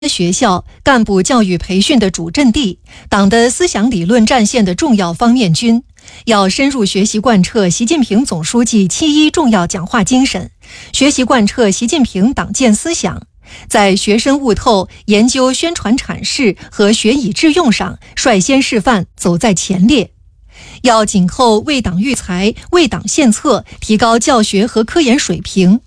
学校干部教育培训的主阵地，党的思想理论战线的重要方面军，要深入学习贯彻习近平总书记7.1重要讲话精神，学习贯彻习近平党建思想，在学深悟透、研究宣传阐释和学以致用上率先示范，走在前列。要紧扣为党育才、为党献策，提高教学和科研水平，